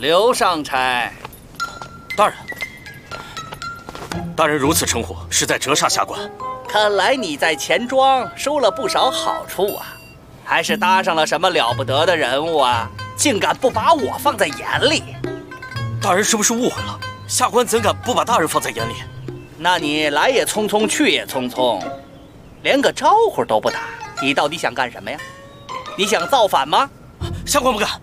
刘上差。 大人，大人如此称呼，是在折煞下官。 看来你在钱庄收了不少好处啊，还是搭上了什么了不得的人物啊？竟敢不把我放在眼里！ 大人是不是误会了？下官怎敢不把大人放在眼里？ 那你来也匆匆，去也匆匆，连个招呼都不打，你到底想干什么呀？你想造反吗？ 下官不敢。